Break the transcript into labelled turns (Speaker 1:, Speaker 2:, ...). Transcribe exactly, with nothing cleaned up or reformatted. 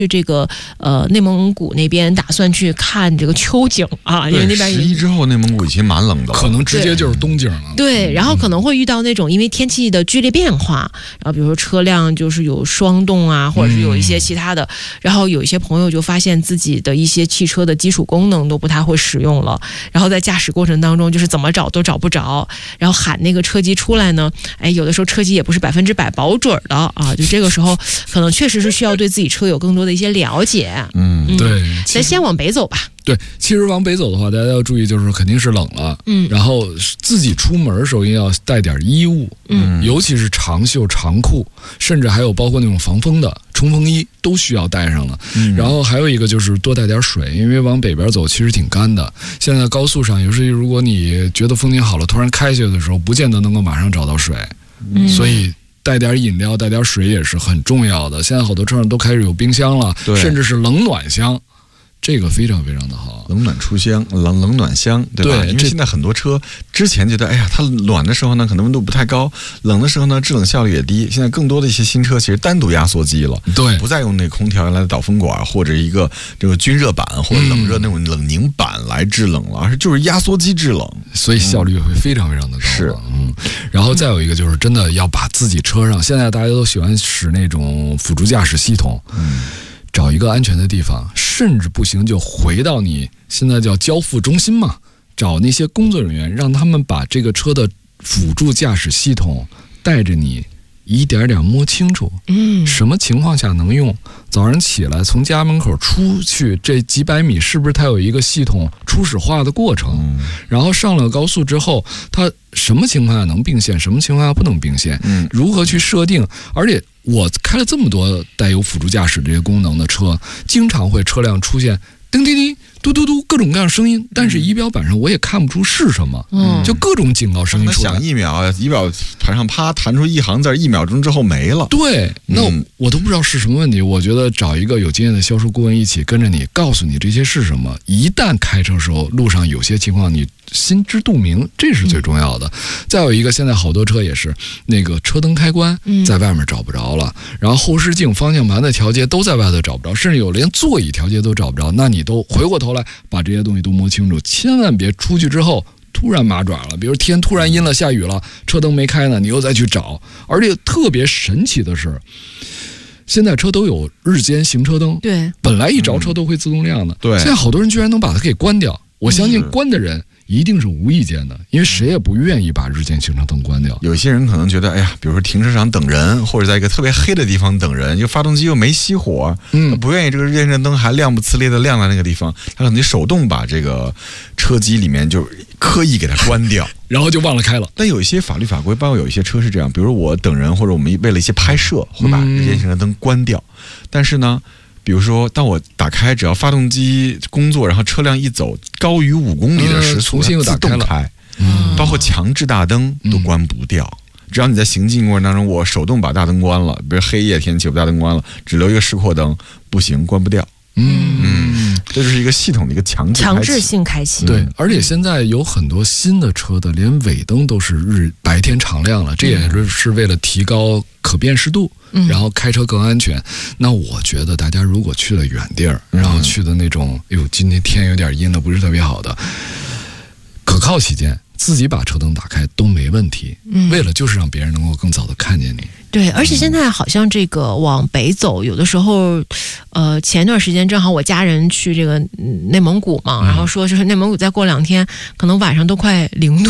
Speaker 1: 去这个呃内蒙古那边打算去看这个秋景啊，因为那边
Speaker 2: 十一之后内蒙古已经蛮冷的了，
Speaker 3: 可能直接就是冬景了。
Speaker 1: 对，然后可能会遇到那种因为天气的剧烈变化，然后比如说车辆就是有霜冻啊，或者是有一些其他的，然后有一些朋友就发现自己的一些汽车的基础功能都不太会使用了，然后在驾驶过程当中就是怎么找都找不着，然后喊那个车机出来呢，哎，有的时候车机也不是百分之百保准的啊，就这个时候可能确实是需要对自己车有更多的一些了解。
Speaker 3: 嗯，嗯对，
Speaker 1: 咱先往北走吧。
Speaker 3: 对，其实往北走的话，大家要注意，就是肯定是冷了，嗯，然后自己出门的时候一定要带点衣物，嗯，尤其是长袖长裤，甚至还有包括那种防风的冲锋衣都需要带上了。嗯，然后还有一个就是多带点水，因为往北边走其实挺干的。现在高速上，有时候如果你觉得风景好了，突然开下去的时候，不见得能够马上找到水，嗯，所以带点饮料、带点水也是很重要的。现在好多车上都开始有冰箱了，甚至是冷暖箱。这个非常非常的好，
Speaker 2: 冷暖出箱，冷冷暖箱，对吧？对，因为现在很多车之前觉得，哎呀，它暖的时候呢，可能温度不太高；冷的时候呢，制冷效率也低。现在更多的一些新车其实单独压缩机了，
Speaker 3: 对，
Speaker 2: 不再用那空调原来的导风管或者一个这个均热板或者冷热那种冷凝板来制冷了，而是就是压缩机制冷，
Speaker 3: 所以效率会非常非常的高。
Speaker 2: 是，
Speaker 3: 嗯，然后再有一个就是真的要把自己车上，现在大家都喜欢使那种辅助驾驶系统，嗯。找一个安全的地方，甚至不行就回到你现在叫交付中心嘛，找那些工作人员，让他们把这个车的辅助驾驶系统带着你一点点摸清楚，嗯，什么情况下能用？早上起来从家门口出去这几百米，是不是它有一个系统初始化的过程？嗯，然后上了高速之后，它什么情况下能并线，什么情况下不能并线？嗯，如何去设定？而且我开了这么多带有辅助驾驶这些功能的车，经常会车辆出现叮叮叮、嘟嘟嘟各种各样的声音，但是仪表板上我也看不出是什么，嗯，就各种警告声音出来。
Speaker 2: 响一秒，仪表盘上啪弹出一行字，一秒钟之后没了。
Speaker 3: 对，那我、嗯、我都不知道是什么问题。我觉得找一个有经验的销售顾问一起跟着你，告诉你这些是什么。一旦开车时候路上有些情况你心知肚明，这是最重要的。嗯、再有一个，现在好多车也是那个车灯开关在外面找不着了，嗯、然后后视镜、方向盘的调节都在外头找不着，甚至有连座椅调节都找不着，那你都回过头来把这些东西都摸清楚，千万别出去之后突然麻爪了，比如天突然阴了下雨了，车灯没开呢，你又再去找。而且特别神奇的是，现在车都有日间行车灯，
Speaker 1: 对，
Speaker 3: 本来一着车都会自动亮的，
Speaker 2: 对、嗯，
Speaker 3: 现在好多人居然能把它给关掉。我相信关的人一定是无意间的，因为谁也不愿意把日间行车灯关掉。
Speaker 2: 有些人可能觉得，哎呀，比如说停车场等人，或者在一个特别黑的地方等人，就发动机又没熄火，嗯，不愿意这个日间行车灯还亮不呲咧的亮在那个地方，他可能手动把这个车机里面就刻意给它关掉，
Speaker 3: 然后就忘了开了。
Speaker 2: 但有一些法律法规，包括有一些车是这样，比如我等人或者我们为了一些拍摄会把日间行车灯关掉，嗯、但是呢。比如说，当我打开，只要发动机工作，然后车辆一走高于五公里的时速，
Speaker 3: 重新又打开了，
Speaker 2: 自动开，嗯、包括强制大灯都关不掉。嗯、只要你在行进过程当中，我手动把大灯关了，比如黑夜天气我把大灯关了，只留一个示廓灯，不行，关不掉。嗯嗯，这就是一个系统的一个强制
Speaker 1: 强制性开启。
Speaker 3: 对，而且现在有很多新的车的，连尾灯都是日白天常亮了，这也是为了提高可辨识度。嗯、然后开车更安全。那我觉得大家如果去了远地儿，然后去的那种，哎呦，今天天有点阴了，不是特别好的，可靠起见，自己把车灯打开都没问题。嗯，为了就是让别人能够更早的看见你。
Speaker 1: 对，而且现在好像这个往北走，有的时候，呃，前段时间正好我家人去这个内蒙古嘛，然后说就是内蒙古再过两天，可能晚上都快零度。